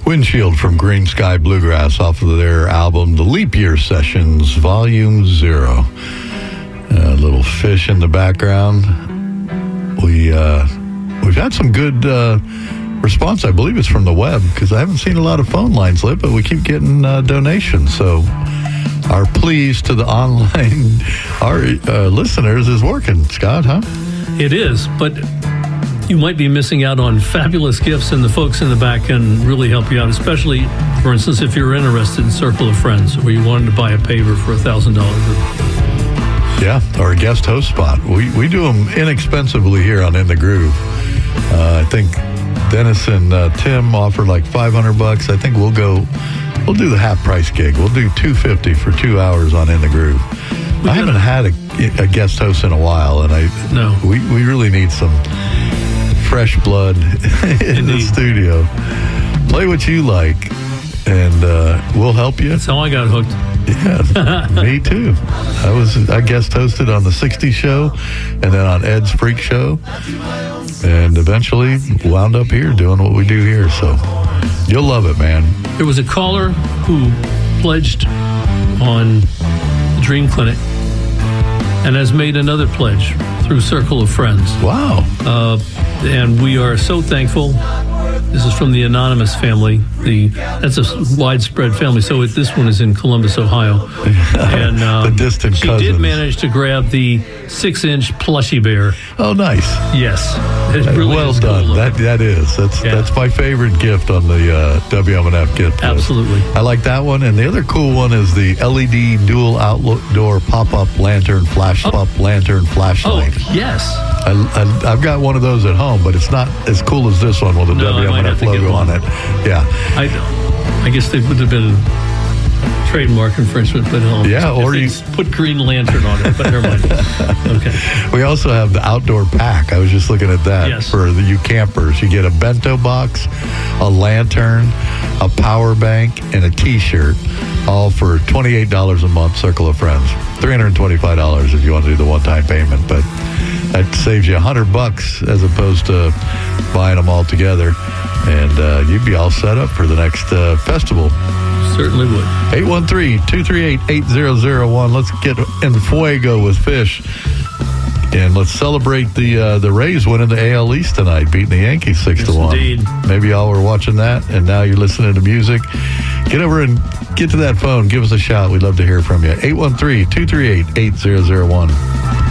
Windshield from Green Sky Bluegrass off of their album, The Leap Year Sessions, Volume 0. A little Fish in the background. We've had some good response. I believe it's from the web, because I haven't seen a lot of phone lines lit, but we keep getting donations. So our pleas to the online, our listeners is working, Scott, huh? It is, but you might be missing out on fabulous gifts, and the folks in the back can really help you out, especially, for instance, if you're interested in Circle of Friends, or you wanted to buy a paver for $1,000. Yeah, or a guest host spot. We do them inexpensively here on In the Groove. I think Dennis and Tim offer like $500. I think we'll do the half price gig. We'll do $250 for 2 hours on In the Groove. I haven't had a guest host in a while, and we really need some fresh blood in the studio. Play what you like, and we'll help you. That's how I got hooked. Yeah, me too. I guest hosted on the 60 show, and then on Ed's Freak Show, and eventually wound up here doing what we do here. So you'll love it, man. There was a caller who pledged on the Dream Clinic and has made another pledge through Circle of Friends. Wow. And we are so thankful. This is from the Anonymous family. That's a widespread family. So this one is in Columbus, Ohio. And the distant she cousins. did manage to grab the 6-inch plushy bear. Oh, nice. Yes. It really well is done. Cool. That's my favorite gift on the WMNF gift list. Absolutely. I like that one. And the other cool one is the LED dual outdoor pop-up lantern flashlight. Oh, yes. I've got one of those at home, but it's not as cool as this one with the WMNF logo on it. Yeah. I guess they would have been trademark infringement, but or you put Green Lantern on it, but never mind. Okay. We also have the outdoor pack. I was just looking at that for you campers. You get a bento box, a lantern, a power bank, and a T-shirt, all for $28 a month. Circle of Friends, $325 if you want to do the one-time payment, but that saves you $100 as opposed to buying them all together, and you'd be all set up for the next festival. Certainly would. 813-238-8001. Let's get en fuego with Fish, and let's celebrate the Rays winning the AL East tonight, beating the Yankees 6-1. Indeed. Maybe y'all were watching that, and now you're listening to music. Get over and get to that phone. Give us a shout. We'd love to hear from you. 813-238-8001.